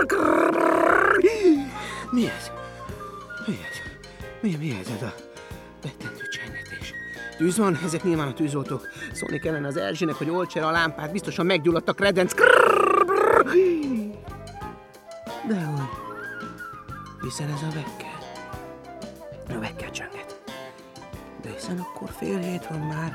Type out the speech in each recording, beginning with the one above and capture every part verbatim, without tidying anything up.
Mi ez? Mi ez? Mi, mi ez ez a rettentő csengetés? Tűz van? Ezek nyilván a tűzoltók. Szólni kellene az Erzsének, hogy olts el a lámpát, biztosan meggyulladt a kredenc. Dehogy. Hiszen ez a vekkel. A vekkel csönget. De hiszen akkor fél hét van már.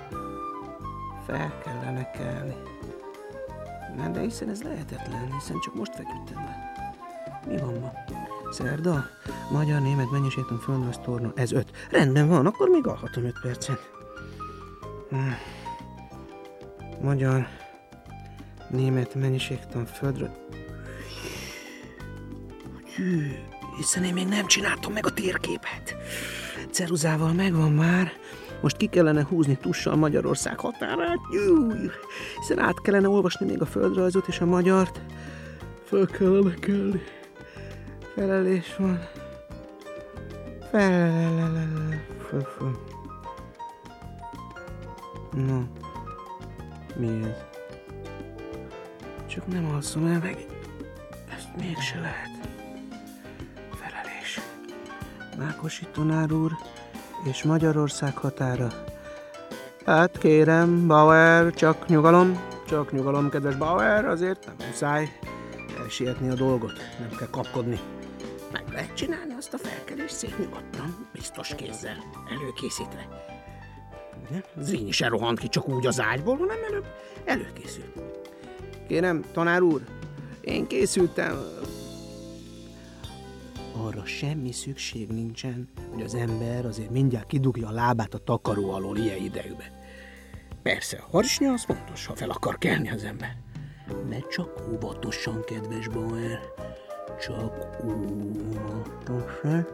Fel kellene kelni. Nem, de hiszen ez lehetetlen, hiszen csak most feküdtem le. Mi van ma? Szerda? Magyar, német, mennyiségtan, földrajz, torna. Ez öt. Rendben van, akkor még alhatom öt percet. Hmm. Magyar, német, mennyiségtan, földrajz. Hű, hiszen én még nem csináltam meg a térképet. Ceruzával megvan már. Most ki kellene húzni tussal Magyarország határát. Júj, hiszen át kellene olvasni még a földrajzot és a magyart. Föl kellene kelni. Felelés van. Felelelelele. Föl, föl. No. Mi ez? Csak nem alszom el meg. Ezt mégse lehet. Felelés. Mákosi tanár úr és Magyarország határa. Hát kérem, Bauer, csak nyugalom. Csak nyugalom, kedves Bauer, azért nem muszáj elsietni a dolgot. Nem kell kapkodni. Meg lehet csinálni azt a felkelést szép nyugodtan, biztos kézzel, előkészítve. Zrínyi se rohant ki csak úgy az ágyból, hanem előbb előkészül. Kérem, tanár úr, én készültem. Arra semmi szükség nincsen, hogy az ember azért mindjárt kidugja a lábát a takaró alól ilyen idejűbe. Persze, a harisnya az fontos, ha fel akar kelni az ember. De csak óvatosan, kedves Bauer. Csak óvatosan.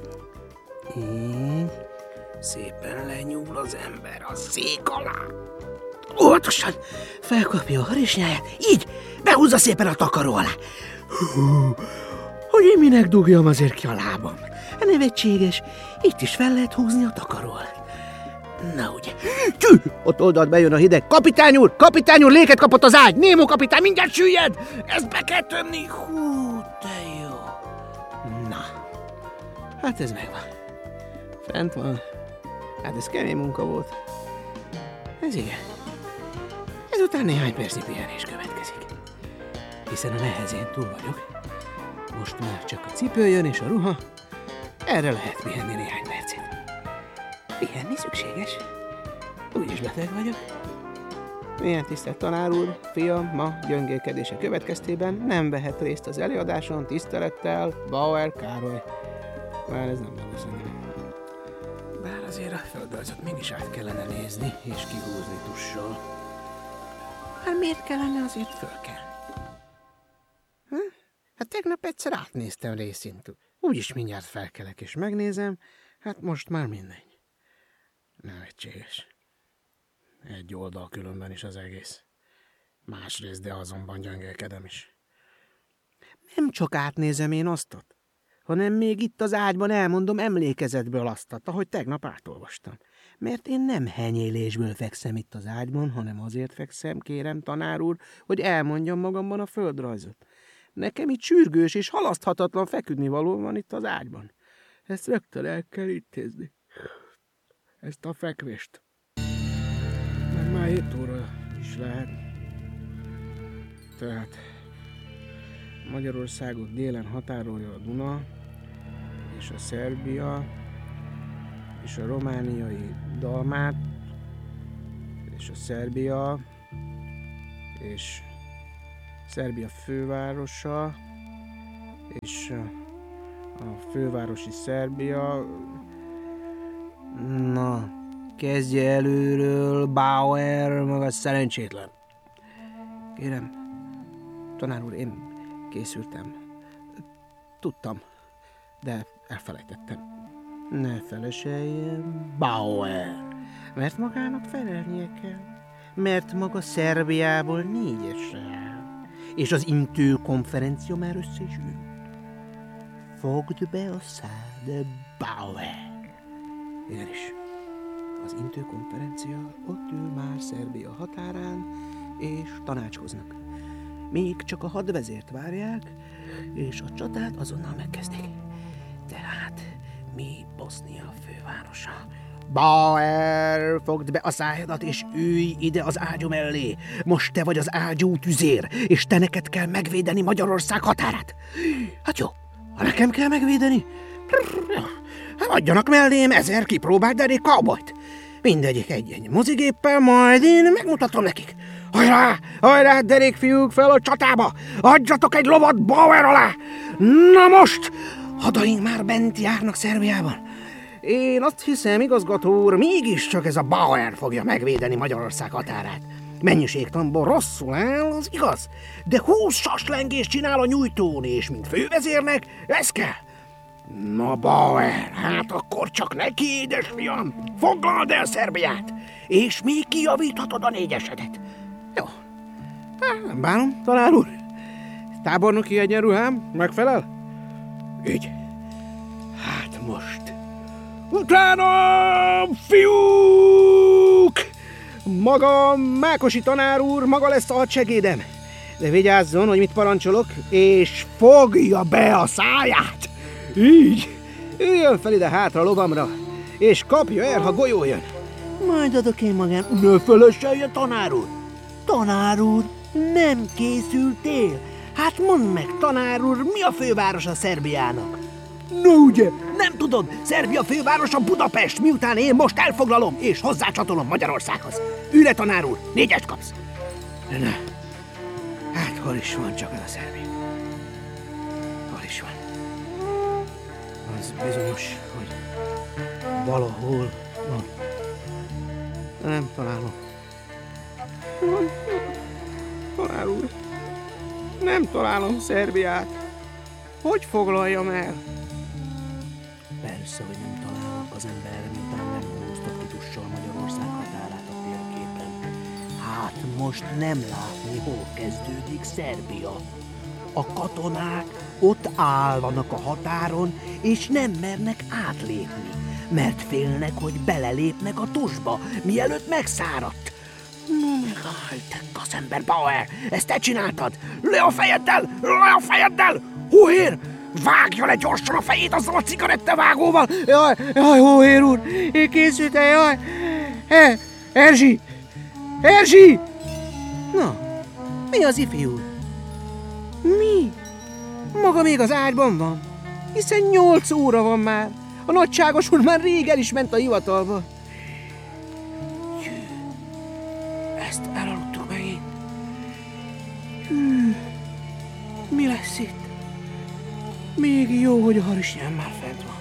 Így. Szépen lenyúl az ember a szék alá. Óvatosan felkapja a harisnyáját. Így, behúzza szépen a takaró alá. Hú, hogy én minek dugjam azért ki a lábam? Nevetséges. Itt is fel lehet húzni a takaró alá. Na ugye. Csű! Ott oldalt bejön a hideg. Kapitány úr! Kapitány úr! Léket kapott az ágy! Némó kapitány, mindjárt süllyed! Ezt be kell tömni! Hú, de jó! Na. Hát ez megvan. Fent van. Hát ez kemény munka volt. Ez igen. Ezután néhány percnyi pihenés következik. Hiszen a nehezén túl vagyok. Most már csak a cipő jön és a ruha. Erre lehet pihenni néhány percet. Pihenni szükséges. Úgyis beteg vagyok. Milyen tisztelt tanár úr, fiam ma gyöngélkedése következtében nem vehet részt az előadáson, tisztelettel, Bauer Károly. Már ez nem valószínű. Bár azért a földrajzot mégis át kellene nézni és kihúzni tussal. Hát miért kellene azért fölkelni? Hm? Hát tegnap egyszer átnéztem részint. Úgyis mindjárt felkelek és megnézem, hát most már mindegy. Nevetséges. Egy oldal különben is az egész. Másrészt, de azonban gyöngélkedem is. Nem csak átnézem én aztat, hanem még itt az ágyban elmondom emlékezetből aztat, ahogy tegnap átolvastam. Mert én nem henyélésből fekszem itt az ágyban, hanem azért fekszem, kérem tanár úr, hogy elmondjam magamban a földrajzot. Nekem itt sürgős és halaszthatatlan feküdnivaló van itt az ágyban. Ezt rögtön el kell intézni. Ezt a fekvést. Már már hét óra is lehet. Tehát Magyarországot délen határolja a Duna, és a Szerbia, és a romániai Dalmát, és a Szerbia, és Szerbia fővárosa, és a fővárosi Szerbia. Na, kezdje előről, Bauer, maga szerencsétlen. Kérem, tanár úr, én készültem. Tudtam, de elfelejtettem. Ne feleseljen, Bauer, mert magának felelnie kell. Mert maga Szerbiából négyesre áll, és az Intő konferencia már össze is ült. Fogd be a szád, Bauer. Igenis, az Intő konferencia ott ül már Szerbia határán, és tanácskoznak. Még csak a hadvezért várják, és a csatát azonnal megkezdik. Tehát mi Bosznia fővárosa? Bauer, fogd be a szájadat, és ülj ide az ágyú mellé. Most te vagy az ágyú tüzér, és te neked kell megvédeni Magyarország határát. Hát jó, ha nekem kell megvédeni, hát adjanak mellém ezer kipróbált derék cowboyt. Mindegyik egy-egy mozigéppel, majd én megmutatom nekik. Hajrá, hajrá, derékfiúk, fel a csatába! Adjatok egy lovat Bauer alá! Na most, hadaink már bent járnak Szerbiában. Én azt hiszem, igazgató úr, mégiscsak ez a Bauer fogja megvédeni Magyarország határát. Mennyiségtanból rosszul áll, az igaz, de húsz saslengést csinál a nyújtón, és mint fővezérnek, ez kell. Na Bauer, hát akkor csak neki, édesfiam, foglald el Szerbiát, és még kijavíthatod a négyesedet. Jó, hát, nem bánom, tanár úr. Tábornoki egyenruhám megfelel? Így. Hát most. Utána, fiúk! Maga Mákosi tanár úr, maga lesz a hadsegédem. De vigyázzon, hogy mit parancsolok, és fogja be a száját! Így! Üljön fel ide hátra lovamra, és kapja el, ha golyó jön. Majd adok én magán. Ne felesselje, tanár úr! Tanár úr, nem készültél? Hát mondd meg, tanár úr, mi a fővárosa Szerbiának? No ugye, nem tudod, Szerbia fővárosa Budapest, miután én most elfoglalom és hozzácsatolom Magyarországhoz. Ülj le, tanár úr, négyest kapsz. Na, hát hol is van csak az a Szerbia? Hol is van? Az bizonyos, hogy valahol van. De nem találom. Tanár úr, nem találom Szerbiát. Hogy foglaljam el? Persze, hogy nem találok az emberre, miután megmóztott kitussal Magyarország határát a térképen. Hát most nem látni, hol kezdődik Szerbia. A katonák ott állnak a határon, és nem mernek átlépni, mert félnek, hogy belelépnek a tusba, mielőtt megszáradt. No, megálltek az ember, Bauer, ezt te csináltad! Le a fejeddel! Le a fejeddel! Hóhér! Vágja le gyorsan a fejét azzal a cigarettavágóval! Jaj, jaj, Hóhér úr! Én készültem, jaj! E, Erzsi! Erzsi! Na, mi az, ifjú? Mi? Maga még az ágyban van? Hiszen nyolc óra van már. A nagyságos úr már rég el is ment a hivatalba. Hű, ezt elaludtuk megint. Hű, mi lesz itt? Még jó, hogy a harisnyám már fent van.